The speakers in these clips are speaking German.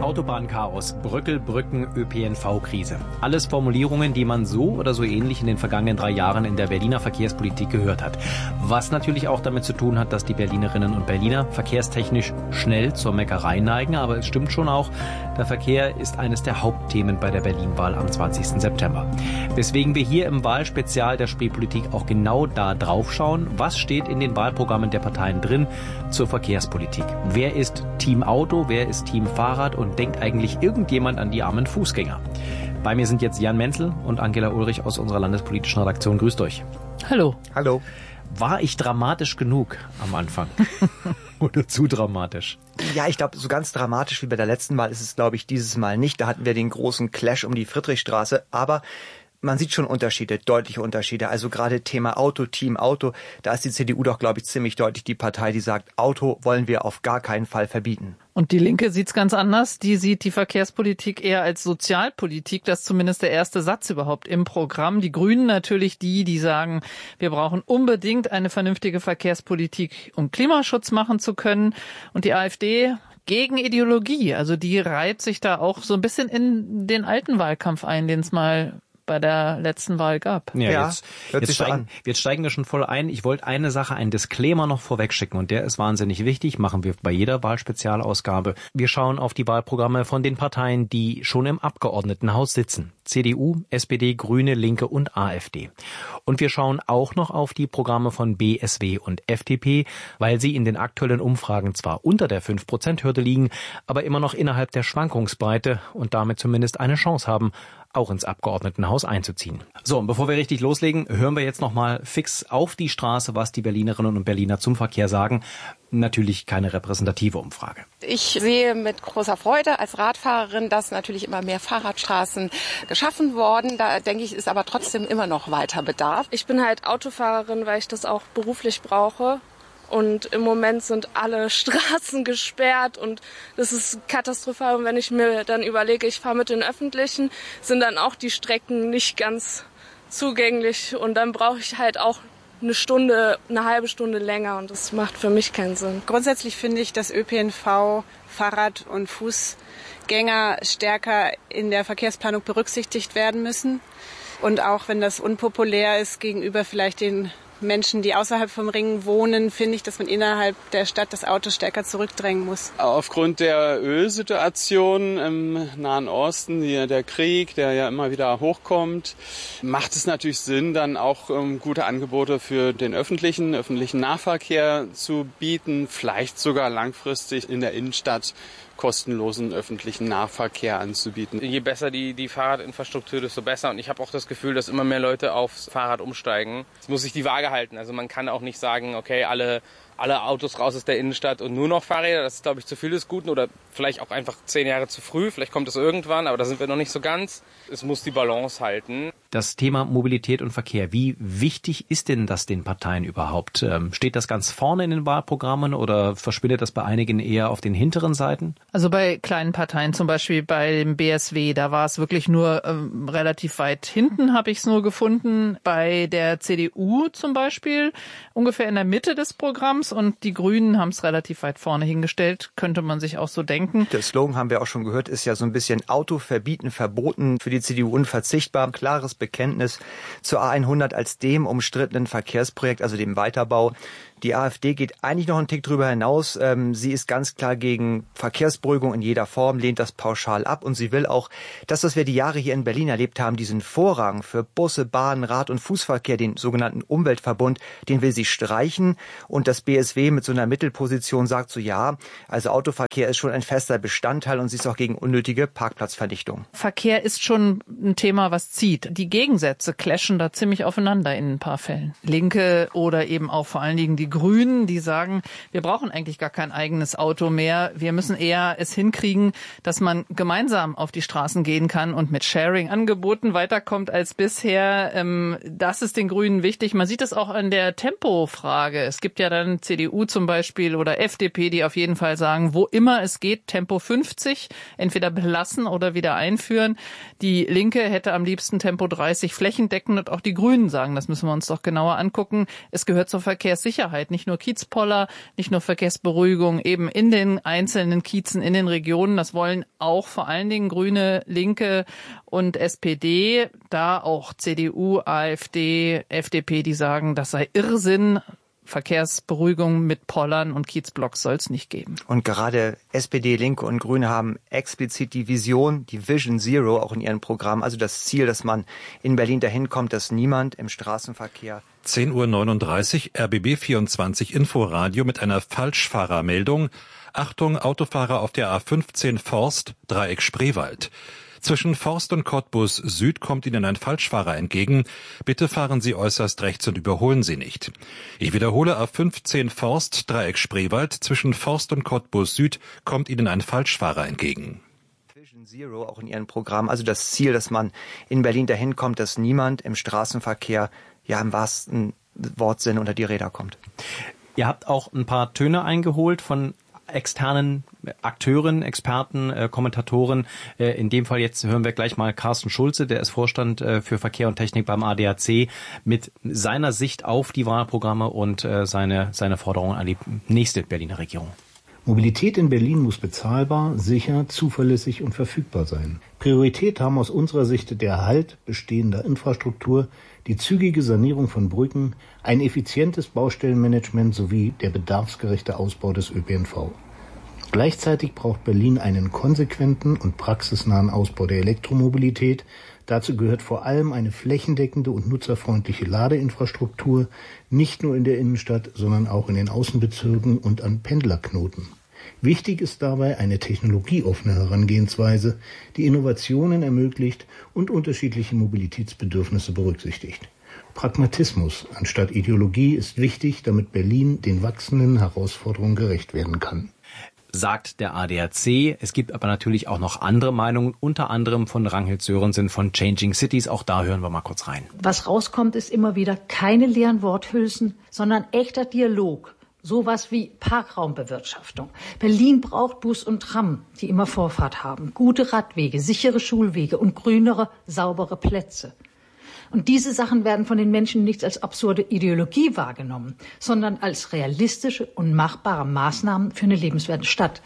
Autobahnchaos, Brückelbrücken, ÖPNV-Krise. Alles Formulierungen, die man so oder so ähnlich in den vergangenen 3 Jahren in der Berliner Verkehrspolitik gehört hat. Was natürlich auch damit zu tun hat, dass die Berlinerinnen und Berliner verkehrstechnisch schnell zur Meckerei neigen. Aber es stimmt schon auch, der Verkehr ist eines der Hauptthemen bei der Berlin-Wahl am 20. September. Weswegen wir hier im Wahlspezial der Spreepolitik auch genau da drauf schauen, was steht in den Wahlprogrammen der Parteien drin zur Verkehrspolitik. Wer ist Team Auto, wer ist Team Fahrrad und denkt eigentlich irgendjemand an die armen Fußgänger? Bei mir sind jetzt Jan Menzel und Angela Ulrich aus unserer landespolitischen Redaktion. Grüßt euch. Hallo. Hallo. War ich dramatisch genug am Anfang? Oder zu dramatisch? Ja, ich glaube, so ganz dramatisch wie bei der letzten Wahl ist es, glaube ich, dieses Mal nicht. Da hatten wir den großen Clash um die Friedrichstraße. Aber man sieht schon Unterschiede, deutliche Unterschiede. Also gerade Thema Auto, Team Auto, da ist die CDU doch, glaube ich, ziemlich deutlich die Partei, die sagt, Auto wollen wir auf gar keinen Fall verbieten. Und die Linke sieht's ganz anders. Die sieht die Verkehrspolitik eher als Sozialpolitik. Das ist zumindest der erste Satz überhaupt im Programm. Die Grünen natürlich die sagen, wir brauchen unbedingt eine vernünftige Verkehrspolitik, um Klimaschutz machen zu können. Und die AfD gegen Ideologie. Also die reiht sich da auch so ein bisschen in den alten Wahlkampf ein, den es mal bei der letzten Wahl gab. Ja, jetzt steigen wir schon voll ein. Ich wollte eine Sache, einen Disclaimer noch vorweg schicken und der ist wahnsinnig wichtig, machen wir bei jeder Wahlspezialausgabe. Wir schauen auf die Wahlprogramme von den Parteien, die schon im Abgeordnetenhaus sitzen. CDU, SPD, Grüne, Linke und AfD. Und wir schauen auch noch auf die Programme von BSW und FDP, weil sie in den aktuellen Umfragen zwar unter der 5%-Hürde liegen, aber immer noch innerhalb der Schwankungsbreite und damit zumindest eine Chance haben, auch ins Abgeordnetenhaus einzuziehen. So, und bevor wir richtig loslegen, hören wir jetzt nochmal fix auf die Straße, was die Berlinerinnen und Berliner zum Verkehr sagen. Natürlich keine repräsentative Umfrage. Ich sehe mit großer Freude als Radfahrerin, dass natürlich immer mehr Fahrradstraßen geschaffen worden. Da denke ich, ist aber trotzdem immer noch weiter Bedarf. Ich bin halt Autofahrerin, weil ich das auch beruflich brauche. Und im Moment sind alle Straßen gesperrt und das ist katastrophal. Und wenn ich mir dann überlege, ich fahre mit den Öffentlichen, sind dann auch die Strecken nicht ganz zugänglich. Und dann brauche ich halt auch eine halbe Stunde länger und das macht für mich keinen Sinn. Grundsätzlich finde ich, dass ÖPNV, Fahrrad- und Fußgänger stärker in der Verkehrsplanung berücksichtigt werden müssen. Und auch wenn das unpopulär ist gegenüber vielleicht den Menschen, die außerhalb vom Ring wohnen, finde ich, dass man innerhalb der Stadt das Auto stärker zurückdrängen muss. Aufgrund der Ölsituation im Nahen Osten, der Krieg, der ja immer wieder hochkommt, macht es natürlich Sinn, dann auch gute Angebote für den öffentlichen Nahverkehr zu bieten, vielleicht sogar langfristig in der Innenstadt kostenlosen öffentlichen Nahverkehr anzubieten. Je besser die Fahrradinfrastruktur, desto besser. Und ich habe auch das Gefühl, dass immer mehr Leute aufs Fahrrad umsteigen. Es muss sich die Waage halten. Also man kann auch nicht sagen, okay, alle Autos raus aus der Innenstadt und nur noch Fahrräder. Das ist, glaube ich, zu viel des Guten oder vielleicht auch einfach 10 Jahre zu früh. Vielleicht kommt es irgendwann, aber da sind wir noch nicht so ganz. Es muss die Balance halten. Das Thema Mobilität und Verkehr, wie wichtig ist denn das den Parteien überhaupt? Steht das ganz vorne in den Wahlprogrammen oder verschwindet das bei einigen eher auf den hinteren Seiten? Also bei kleinen Parteien, zum Beispiel bei dem BSW, da war es wirklich nur relativ weit hinten, habe ich es nur gefunden. Bei der CDU zum Beispiel ungefähr in der Mitte des Programms und die Grünen haben es relativ weit vorne hingestellt, könnte man sich auch so denken. Der Slogan, haben wir auch schon gehört, ist ja so ein bisschen Auto verbieten, verboten, für die CDU unverzichtbar. Klares Bekenntnis zur A100 als dem umstrittenen Verkehrsprojekt, also dem Weiterbau. Die AfD geht eigentlich noch einen Tick drüber hinaus. Sie ist ganz klar gegen Verkehrsberuhigung in jeder Form, lehnt das pauschal ab und sie will auch, das, was wir die Jahre hier in Berlin erlebt haben, diesen Vorrang für Busse, Bahn, Rad- und Fußverkehr, den sogenannten Umweltverbund, den will sie streichen und das BSW mit so einer Mittelposition sagt so, ja, also Autoverkehr ist schon ein fester Bestandteil und sie ist auch gegen unnötige Parkplatzverdichtung. Verkehr ist schon ein Thema, was zieht. Die Gegensätze clashen da ziemlich aufeinander in ein paar Fällen. Linke oder eben auch vor allen Dingen die Grünen, die sagen, wir brauchen eigentlich gar kein eigenes Auto mehr. Wir müssen eher es hinkriegen, dass man gemeinsam auf die Straßen gehen kann und mit Sharing-Angeboten weiterkommt als bisher. Das ist den Grünen wichtig. Man sieht es auch an der Tempofrage. Es gibt ja dann CDU zum Beispiel oder FDP, die auf jeden Fall sagen, wo immer es geht, Tempo 50, entweder belassen oder wieder einführen. Die Linke hätte am liebsten Tempo 30 flächendeckend und auch die Grünen sagen, das müssen wir uns doch genauer angucken. Es gehört zur Verkehrssicherheit Sicherheit, nicht nur Kiezpoller, nicht nur Verkehrsberuhigung, eben in den einzelnen Kiezen, in den Regionen. Das wollen auch vor allen Dingen Grüne, Linke und SPD, da auch CDU, AfD, FDP, die sagen, das sei Irrsinn. Verkehrsberuhigung mit Pollern und Kiezblocks soll es nicht geben. Und gerade SPD, Linke und Grüne haben explizit die Vision, die Vision Zero auch in ihrem Programm, also das Ziel, dass man in Berlin dahin kommt, dass niemand im Straßenverkehr 10:39 Uhr RBB 24 Inforadio mit einer Falschfahrermeldung. Achtung, Autofahrer auf der A15 Forst, Dreieck Spreewald. Zwischen Forst und Cottbus Süd kommt Ihnen ein Falschfahrer entgegen. Bitte fahren Sie äußerst rechts und überholen Sie nicht. Ich wiederhole, A15 Forst, Dreieck Spreewald. Zwischen Forst und Cottbus Süd kommt Ihnen ein Falschfahrer entgegen. Vision Zero auch in ihrem Programm, also das Ziel, dass man in Berlin dahin kommt, dass niemand im Straßenverkehr ja im wahrsten Wortsinn unter die Räder kommt. Ihr habt auch ein paar Töne eingeholt von externen Akteuren, Experten, Kommentatoren. In dem Fall jetzt hören wir gleich mal Carsten Schulze, der ist Vorstand für Verkehr und Technik beim ADAC, mit seiner Sicht auf die Wahlprogramme und seine Forderungen an die nächste Berliner Regierung. Mobilität in Berlin muss bezahlbar, sicher, zuverlässig und verfügbar sein. Priorität haben aus unserer Sicht der Erhalt bestehender Infrastruktur, die zügige Sanierung von Brücken, ein effizientes Baustellenmanagement sowie der bedarfsgerechte Ausbau des ÖPNV. Gleichzeitig braucht Berlin einen konsequenten und praxisnahen Ausbau der Elektromobilität. Dazu gehört vor allem eine flächendeckende und nutzerfreundliche Ladeinfrastruktur, nicht nur in der Innenstadt, sondern auch in den Außenbezirken und an Pendlerknoten. Wichtig ist dabei eine technologieoffene Herangehensweise, die Innovationen ermöglicht und unterschiedliche Mobilitätsbedürfnisse berücksichtigt. Pragmatismus anstatt Ideologie ist wichtig, damit Berlin den wachsenden Herausforderungen gerecht werden kann. Sagt der ADAC. Es gibt aber natürlich auch noch andere Meinungen, unter anderem von Ragnhild Sörensen von Changing Cities. Auch da hören wir mal kurz rein. Was rauskommt, ist immer wieder keine leeren Worthülsen, sondern echter Dialog. Sowas wie Parkraumbewirtschaftung. Berlin braucht Bus und Tram, die immer Vorfahrt haben. Gute Radwege, sichere Schulwege und grünere, saubere Plätze. Und diese Sachen werden von den Menschen nicht als absurde Ideologie wahrgenommen, sondern als realistische und machbare Maßnahmen für eine lebenswerte Stadt.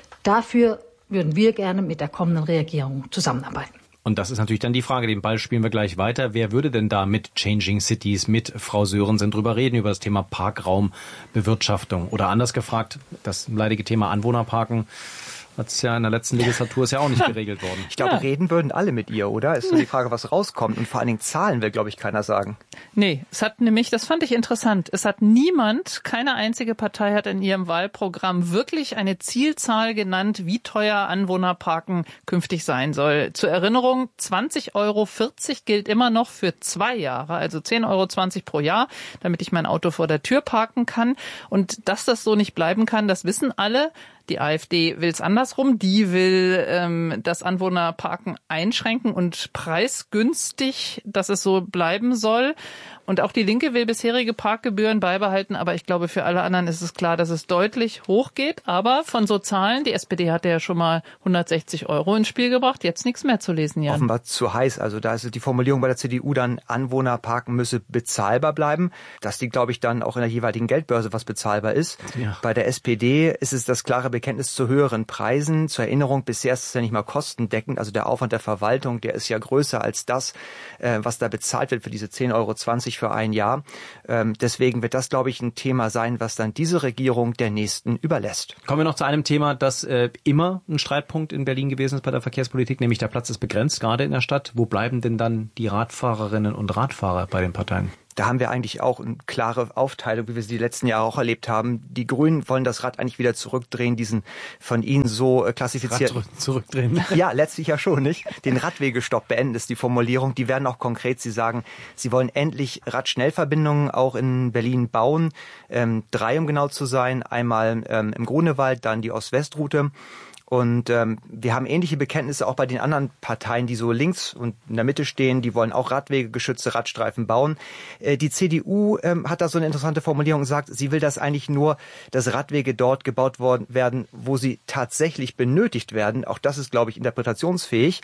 Dafür würden wir gerne mit der kommenden Regierung zusammenarbeiten. Und das ist natürlich dann die Frage, den Ball spielen wir gleich weiter. Wer würde denn da mit Changing Cities, mit Frau Sörensen drüber reden, über das Thema Parkraumbewirtschaftung? Oder anders gefragt, das leidige Thema Anwohnerparken hat es ja in der letzten Legislatur ist ja auch nicht geregelt worden. Ich glaube, reden würden alle mit ihr, oder? Ist nur die Frage, was rauskommt. Und vor allen Dingen Zahlen will, glaube ich, keiner sagen. Nee, es hat nämlich, das fand ich interessant, es hat niemand, keine einzige Partei hat in ihrem Wahlprogramm wirklich eine Zielzahl genannt, wie teuer Anwohnerparken künftig sein soll. Zur Erinnerung, 20,40 € gilt immer noch für 2 Jahre, also 10,20 € pro Jahr, damit ich mein Auto vor der Tür parken kann. Und dass das so nicht bleiben kann, das wissen alle. Die AfD will es andersrum. Die will das Anwohnerparken einschränken und preisgünstig, dass es so bleiben soll. Und auch die Linke will bisherige Parkgebühren beibehalten. Aber ich glaube, für alle anderen ist es klar, dass es deutlich hochgeht. Aber von so Zahlen, die SPD hatte ja schon mal 160 € ins Spiel gebracht. Jetzt nichts mehr zu lesen, Jan. Offenbar zu heiß. Also da ist die Formulierung bei der CDU dann, Anwohnerparken müsse bezahlbar bleiben. Dass die, glaube ich, dann auch in der jeweiligen Geldbörse was bezahlbar ist. Ja. Bei der SPD ist es das klare Bekenntnis zu höheren Preisen. Zur Erinnerung, bisher ist es ja nicht mal kostendeckend. Also der Aufwand der Verwaltung, der ist ja größer als das, was da bezahlt wird für diese 10,20 € für ein Jahr. Deswegen wird das, glaube ich, ein Thema sein, was dann diese Regierung der nächsten überlässt. Kommen wir noch zu einem Thema, das immer ein Streitpunkt in Berlin gewesen ist bei der Verkehrspolitik, nämlich der Platz ist begrenzt, gerade in der Stadt. Wo bleiben denn dann die Radfahrerinnen und Radfahrer bei den Parteien? Da haben wir eigentlich auch eine klare Aufteilung, wie wir sie die letzten Jahre auch erlebt haben. Die Grünen wollen das Rad eigentlich wieder zurückdrehen, diesen von ihnen so klassifizierten... Rad zurückdrehen? Ja, letztlich ja schon, nicht? Den Radwegestopp beenden ist die Formulierung. Die werden auch konkret, sie sagen, sie wollen endlich Radschnellverbindungen auch in Berlin bauen. 3, um genau zu sein. Einmal im Grunewald, dann die Ost-West-Route. Und wir haben ähnliche Bekenntnisse auch bei den anderen Parteien, die so links und in der Mitte stehen. Die wollen auch Radwege, geschützte Radstreifen bauen. Die CDU hat da so eine interessante Formulierung und sagt, sie will das eigentlich nur, dass Radwege dort gebaut werden, wo sie tatsächlich benötigt werden. Auch das ist, glaube ich, interpretationsfähig.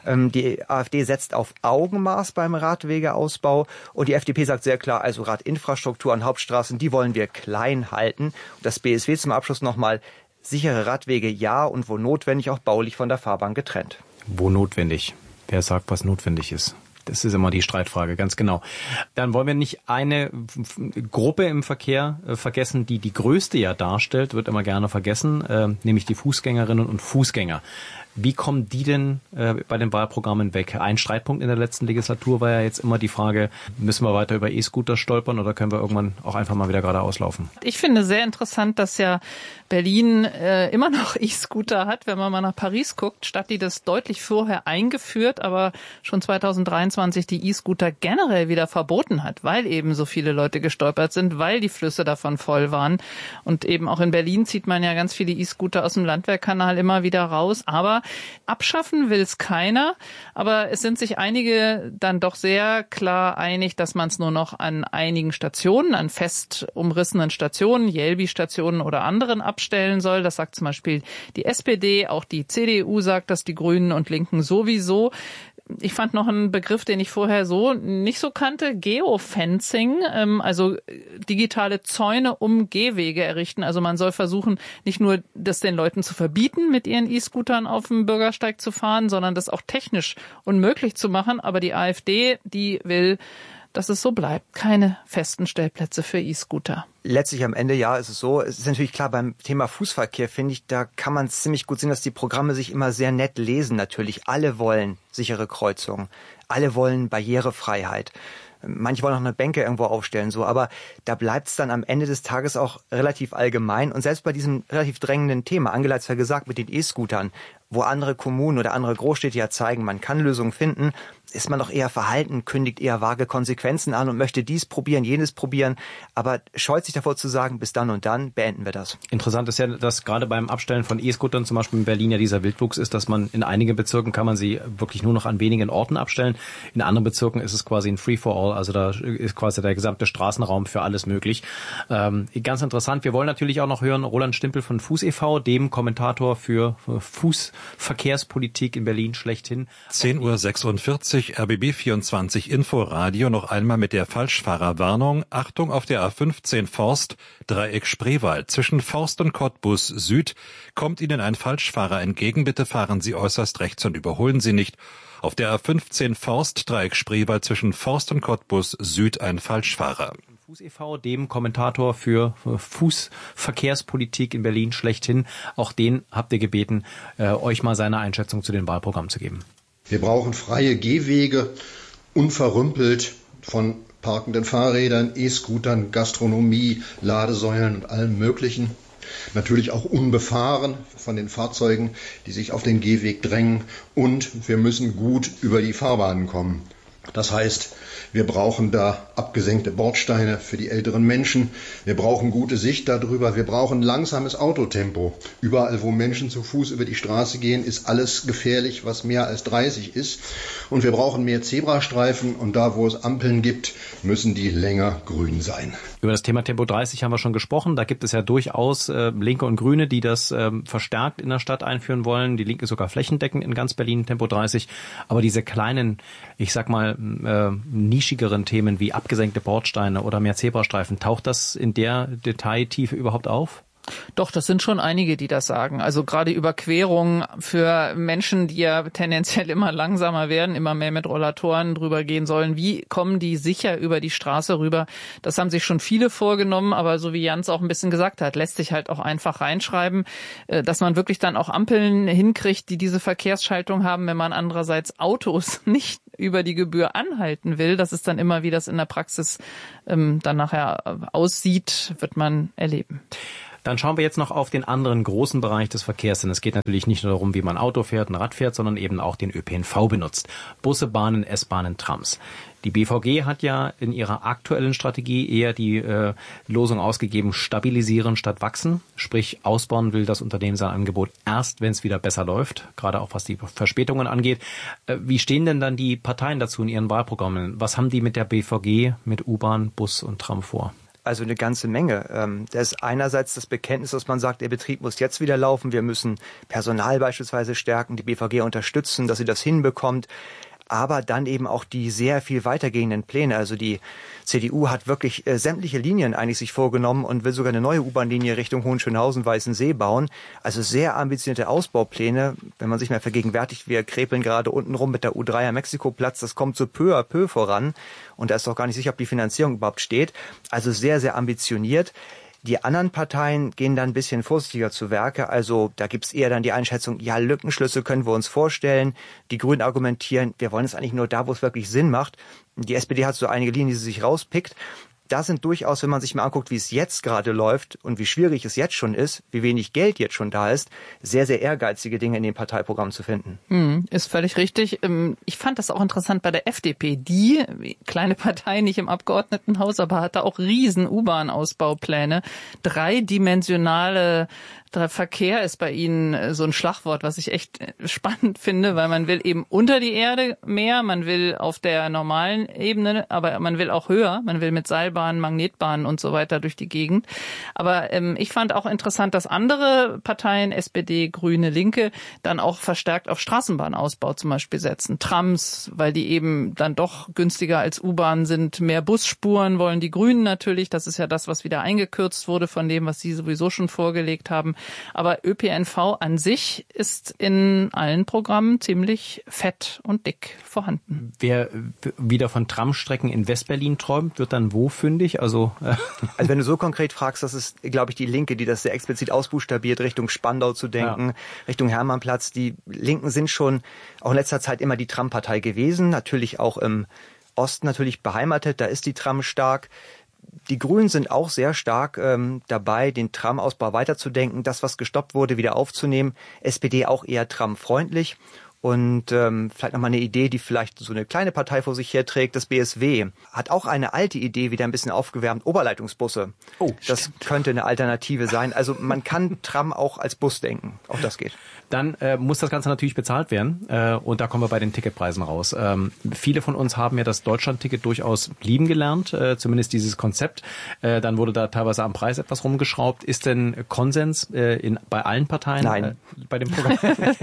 Die AfD setzt auf Augenmaß beim Radwegeausbau. Und die FDP sagt sehr klar, also Radinfrastruktur an Hauptstraßen, die wollen wir klein halten. Und das BSW zum Abschluss nochmal: Sichere Radwege ja und wo notwendig auch baulich von der Fahrbahn getrennt. Wo notwendig? Wer sagt, was notwendig ist? Das ist immer die Streitfrage, ganz genau. Dann wollen wir nicht eine Gruppe im Verkehr vergessen, die die größte ja darstellt, wird immer gerne vergessen, nämlich die Fußgängerinnen und Fußgänger. Wie kommen die denn bei den Wahlprogrammen weg? Ein Streitpunkt in der letzten Legislatur war ja jetzt immer die Frage, müssen wir weiter über E-Scooter stolpern oder können wir irgendwann auch einfach mal wieder geradeaus laufen? Ich finde sehr interessant, dass ja Berlin immer noch E-Scooter hat, wenn man mal nach Paris guckt. Stadt, die das deutlich vorher eingeführt, aber schon 2023 die E-Scooter generell wieder verboten hat, weil eben so viele Leute gestolpert sind, weil die Flüsse davon voll waren. Und eben auch in Berlin zieht man ja ganz viele E-Scooter aus dem Landwehrkanal immer wieder raus. Aber abschaffen will es keiner. Aber es sind sich einige dann doch sehr klar einig, dass man es nur noch an einigen Stationen, an fest umrissenen Stationen, Jelbi-Stationen oder anderen abstellen soll. Das sagt zum Beispiel die SPD, auch die CDU sagt das, die Grünen und Linken sowieso. Ich fand noch einen Begriff, den ich vorher so nicht so kannte, Geofencing, also digitale Zäune um Gehwege errichten. Also man soll versuchen, nicht nur das den Leuten zu verbieten, mit ihren E-Scootern auf dem Bürgersteig zu fahren, sondern das auch technisch unmöglich zu machen. Aber die AfD, die will, dass es so bleibt. Keine festen Stellplätze für E-Scooter. Letztlich am Ende, ja, ist es so. Es ist natürlich klar, beim Thema Fußverkehr, finde ich, da kann man ziemlich gut sehen, dass die Programme sich immer sehr nett lesen. Natürlich, alle wollen sichere Kreuzungen. Alle wollen Barrierefreiheit. Manche wollen auch eine Bänke irgendwo aufstellen, so. Aber da bleibt es dann am Ende des Tages auch relativ allgemein. Und selbst bei diesem relativ drängenden Thema, Angela hat es ja gesagt, mit den E-Scootern, wo andere Kommunen oder andere Großstädte ja zeigen, man kann Lösungen finden, ist man doch eher verhalten, kündigt eher vage Konsequenzen an und möchte dies probieren, jenes probieren, aber scheut sich davor zu sagen, bis dann und dann beenden wir das. Interessant ist ja, dass gerade beim Abstellen von E-Scootern zum Beispiel in Berlin ja dieser Wildwuchs ist, dass man in einigen Bezirken kann man sie wirklich nur noch an wenigen Orten abstellen. In anderen Bezirken ist es quasi ein Free-for-all, also da ist quasi der gesamte Straßenraum für alles möglich. Ganz interessant. Wir wollen natürlich auch noch hören Roland Stimpel von Fuß e.V., dem Kommentator für Fußverkehrspolitik in Berlin schlechthin. 10:46 Uhr, RBB 24 Inforadio, noch einmal mit der Falschfahrerwarnung. Achtung auf der A15 Forst, Dreieck Spreewald. Zwischen Forst und Cottbus Süd kommt Ihnen ein Falschfahrer entgegen. Bitte fahren Sie äußerst rechts und überholen Sie nicht. Auf der A15 Forst, Dreieck Spreewald zwischen Forst und Cottbus Süd ein Falschfahrer. Fuß e.V., dem Kommentator für Fußverkehrspolitik in Berlin schlechthin. Auch den habt ihr gebeten, euch mal seine Einschätzung zu den Wahlprogrammen zu geben. Wir brauchen freie Gehwege, unverrümpelt von parkenden Fahrrädern, E-Scootern, Gastronomie, Ladesäulen und allem Möglichen. Natürlich auch unbefahren von den Fahrzeugen, die sich auf den Gehweg drängen. Und wir müssen gut über die Fahrbahnen kommen. Das heißt, wir brauchen da abgesenkte Bordsteine für die älteren Menschen. Wir brauchen gute Sicht darüber. Wir brauchen langsames Autotempo. Überall, wo Menschen zu Fuß über die Straße gehen, ist alles gefährlich, was mehr als 30 ist. Und wir brauchen mehr Zebrastreifen. Und da, wo es Ampeln gibt, müssen die länger grün sein. Über das Thema Tempo 30 haben wir schon gesprochen. Da gibt es ja durchaus Linke und Grüne, die das verstärkt in der Stadt einführen wollen. Die Linke sogar flächendeckend in ganz Berlin Tempo 30. Aber diese kleinen, ich sag mal, nischigeren Themen wie abgesenkte Bordsteine oder mehr Zebrastreifen, taucht das in der Detailtiefe überhaupt auf? Doch, das sind schon einige, die das sagen. Also gerade Überquerungen für Menschen, die ja tendenziell immer langsamer werden, immer mehr mit Rollatoren drüber gehen sollen. Wie kommen die sicher über die Straße rüber? Das haben sich schon viele vorgenommen, aber so wie Jans auch ein bisschen gesagt hat, lässt sich halt auch einfach reinschreiben, dass man wirklich dann auch Ampeln hinkriegt, die diese Verkehrsschaltung haben, wenn man andererseits Autos nicht über die Gebühr anhalten will. Das ist dann immer, wie das in der Praxis dann nachher aussieht, wird man erleben. Dann schauen wir jetzt noch auf den anderen großen Bereich des Verkehrs, denn es geht natürlich nicht nur darum, wie man Auto fährt, ein Rad fährt, sondern eben auch den ÖPNV benutzt. Busse, Bahnen, S-Bahnen, Trams. Die BVG hat ja in ihrer aktuellen Strategie eher die Losung ausgegeben, stabilisieren statt wachsen. Sprich, ausbauen will das Unternehmen sein Angebot erst, wenn es wieder besser läuft, gerade auch was die Verspätungen angeht. Wie stehen denn dann die Parteien dazu in ihren Wahlprogrammen? Was haben die mit der BVG, mit U-Bahn, Bus und Tram vor? Also eine ganze Menge. Das ist einerseits das Bekenntnis, dass man sagt, der Betrieb muss jetzt wieder laufen. Wir müssen Personal beispielsweise stärken, die BVG unterstützen, dass sie das hinbekommt. Aber dann eben auch die sehr viel weitergehenden Pläne. Also die CDU hat wirklich sämtliche Linien eigentlich sich vorgenommen und will sogar eine neue U-Bahn-Linie Richtung Hohenschönhausen-Weißensee bauen. Also sehr ambitionierte Ausbaupläne. Wenn man sich mal vergegenwärtigt, wir krepeln gerade unten rum mit der U3 am Mexikoplatz. Das kommt so peu à peu voran. Und da ist doch gar nicht sicher, ob die Finanzierung überhaupt steht. Also sehr, sehr ambitioniert. Die anderen Parteien gehen dann ein bisschen vorsichtiger zu Werke. Also da gibt's eher dann die Einschätzung, ja, Lückenschlüsse können wir uns vorstellen. Die Grünen argumentieren, wir wollen es eigentlich nur da, wo es wirklich Sinn macht. Die SPD hat so einige Linien, die sie sich rauspickt. Da sind durchaus, wenn man sich mal anguckt, wie es jetzt gerade läuft und wie schwierig es jetzt schon ist, wie wenig Geld jetzt schon da ist, sehr, sehr ehrgeizige Dinge in dem Parteiprogramm zu finden. Ist völlig richtig. Ich fand das auch interessant bei der FDP. Die, kleine Partei, nicht im Abgeordnetenhaus, aber hatte auch riesen U-Bahn-Ausbaupläne. Dreidimensionale Verkehr ist bei Ihnen so ein Schlagwort, was ich echt spannend finde, weil man will eben unter die Erde mehr, man will auf der normalen Ebene, aber man will auch höher, man will mit Seilbahnen, Magnetbahnen und so weiter durch die Gegend. Aber ich fand auch interessant, dass andere Parteien, SPD, Grüne, Linke, dann auch verstärkt auf Straßenbahnausbau zum Beispiel setzen. Trams, weil die eben dann doch günstiger als U-Bahn sind. Mehr Busspuren wollen die Grünen natürlich. Das ist ja das, was wieder eingekürzt wurde von dem, was sie sowieso schon vorgelegt haben. Aber ÖPNV an sich ist in allen Programmen ziemlich fett und dick vorhanden. Wer wieder von Tramstrecken in Westberlin träumt, wird dann wo fündig? Also wenn du so konkret fragst, das ist, glaube ich, die Linke, die das sehr explizit ausbuchstabiert, Richtung Spandau zu denken, Richtung Hermannplatz. Die Linken sind schon auch in letzter Zeit immer die Trampartei gewesen, natürlich auch im Osten natürlich beheimatet, da ist die Tram stark. Die Grünen sind auch sehr stark dabei, den Tramausbau weiterzudenken, das, was gestoppt wurde, wieder aufzunehmen. SPD auch eher tramfreundlich. Und vielleicht nochmal eine Idee, die vielleicht so eine kleine Partei vor sich herträgt. Das BSW hat auch eine alte Idee wieder ein bisschen aufgewärmt. Oberleitungsbusse. Oh, das könnte eine Alternative sein. Also man kann Tram auch als Bus denken. Auch das geht. Dann muss das Ganze natürlich bezahlt werden. Und da kommen wir bei den Ticketpreisen raus. Viele von uns haben ja das Deutschland-Ticket durchaus lieben gelernt. Zumindest dieses Konzept. Dann wurde da teilweise am Preis etwas rumgeschraubt. Ist denn Konsens bei allen Parteien? Nein. Bei dem Programm?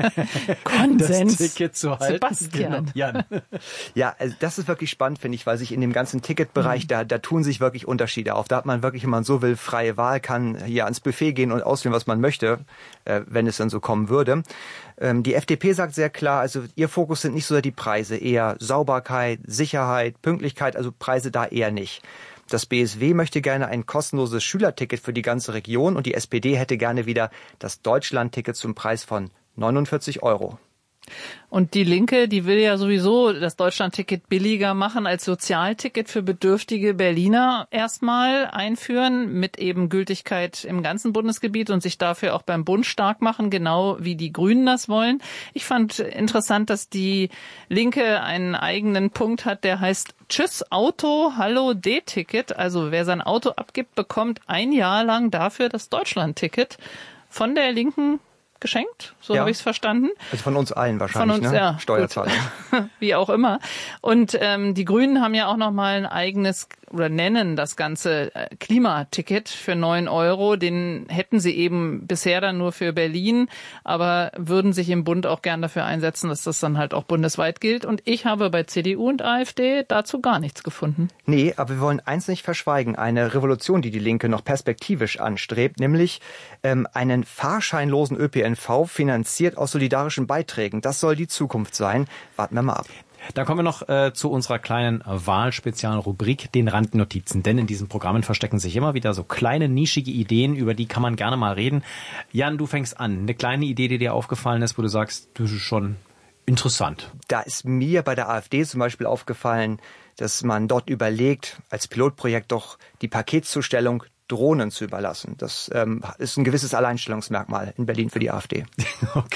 Konsens. Ticket zu halten. Sebastian. Jan. Ja, also das ist wirklich spannend, finde ich, weil sich in dem ganzen Ticketbereich, da tun sich wirklich Unterschiede auf. Da hat man wirklich, wenn man so will, freie Wahl, kann hier ans Buffet gehen und auswählen, was man möchte, wenn es dann so kommen würde. Die FDP sagt sehr klar, also ihr Fokus sind nicht so die Preise, eher Sauberkeit, Sicherheit, Pünktlichkeit, also Preise da eher nicht. Das BSW möchte gerne ein kostenloses Schülerticket für die ganze Region und die SPD hätte gerne wieder das Deutschland-Ticket zum Preis von 49 €. Und die Linke, die will ja sowieso das Deutschlandticket billiger machen als Sozialticket für bedürftige Berliner erstmal einführen, mit eben Gültigkeit im ganzen Bundesgebiet und sich dafür auch beim Bund stark machen, genau wie die Grünen das wollen. Ich fand interessant, dass die Linke einen eigenen Punkt hat, der heißt Tschüss Auto, Hallo D-Ticket. Also wer sein Auto abgibt, bekommt ein Jahr lang dafür das Deutschlandticket von der Linken geschenkt, so habe ich es verstanden. Also von uns allen wahrscheinlich, von uns, ne? Ja, Steuerzahler. Wie auch immer. Und die Grünen haben ja auch noch mal ein eigenes oder nennen das ganze Klimaticket für 9 €. Den hätten sie eben bisher dann nur für Berlin, aber würden sich im Bund auch gern dafür einsetzen, dass das dann halt auch bundesweit gilt. Und ich habe bei CDU und AfD dazu gar nichts gefunden. Nee, aber wir wollen eins nicht verschweigen. Eine Revolution, die die Linke noch perspektivisch anstrebt, nämlich einen fahrscheinlosen ÖPNV finanziert aus solidarischen Beiträgen. Das soll die Zukunft sein. Warten wir mal ab. Da kommen wir noch zu unserer kleinen Wahlspezialrubrik, den Randnotizen. Denn in diesen Programmen verstecken sich immer wieder so kleine, nischige Ideen, über die kann man gerne mal reden. Jan, du fängst an. Eine kleine Idee, die dir aufgefallen ist, wo du sagst, das ist schon interessant. Da ist mir bei der AfD zum Beispiel aufgefallen, dass man dort überlegt, als Pilotprojekt doch die Paketzustellung Drohnen zu überlassen. Das ist ein gewisses Alleinstellungsmerkmal in Berlin für die AfD. Okay.